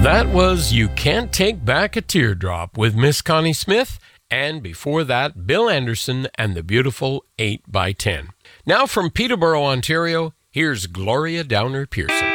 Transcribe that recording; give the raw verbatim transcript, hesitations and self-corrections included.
That was You Can't Take Back a Teardrop with Miss Connie Smith, and before that, Bill Anderson and the beautiful eight by ten. Now from Peterborough, Ontario, here's Gloria Downer Pearson.